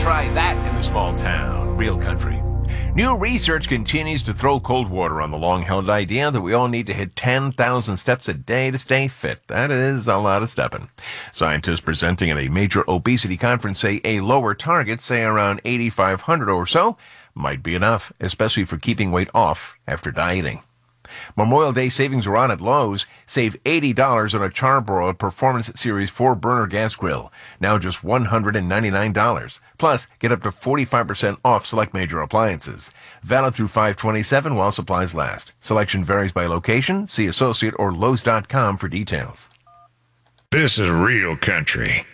Try that in a small town. Real country. New research continues to throw cold water on the long-held idea that we all need to hit 10,000 steps a day to stay fit. That is a lot of stepping. Scientists presenting at a major obesity conference say a lower target, say around 8,500 or so, might be enough, especially for keeping weight off after dieting. Memorial Day savings are on at Lowe's. Save $80 on a Charbroil Performance Series 4-burner gas grill. Now just $199. Plus, get up to 45% off select major appliances. Valid through 5/27 while supplies last. Selection varies by location. See associate or Lowe's.com for details. This is real country.